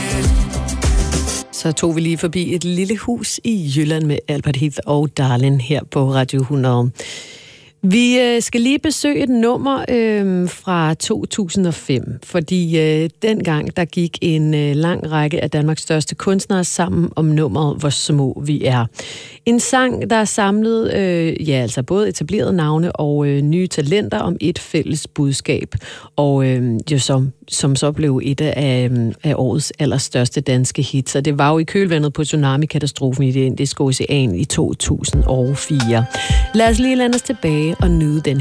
Så tog vi lige forbi et lille hus i Jylland med Albert Heath og Darlin her på Radio 100. Vi skal lige besøge et nummer fra 2005, fordi dengang der gik en lang række af Danmarks største kunstnere sammen om nummeret Hvor små vi er. En sang, der er samlet altså både etablerede navne og nye talenter om et fælles budskab, og som så blev et af årets allerstørste danske hits. Og det var jo i kølvandet på tsunami-katastrofen i det Indiske Ocean i 2004. Lad os lige lande os tilbage og nyde den